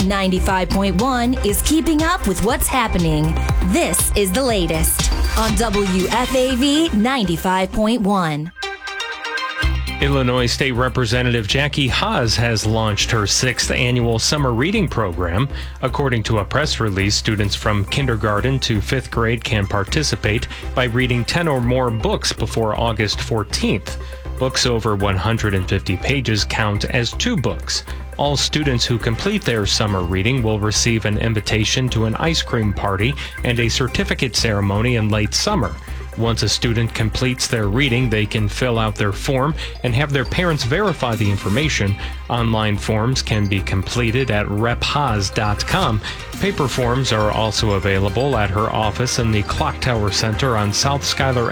95.1 is keeping up with what's happening. This is the latest on WFAV 95.1. Illinois State Representative Jackie Haas has launched her 6th annual summer reading program. According to a press release, students from kindergarten to 5th grade can participate by reading 10 or more books before August 14th. Books over 150 pages count as 2 books. All students who complete their summer reading will receive an invitation to an ice cream party and a certificate ceremony in late summer. Once a student completes their reading, they can fill out their form and have their parents verify the information. Online forms can be completed at rephaas.com. Paper forms are also available at her office in the Clock Tower Center on South Schuyler